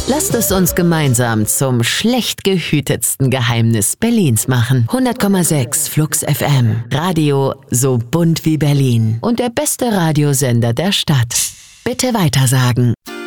Lasst es uns gemeinsam zum schlecht gehütetsten Geheimnis Berlins machen. 100,6 Flux FM. Radio so bunt wie Berlin. Und der beste Radiosender der Stadt. Bitte weitersagen.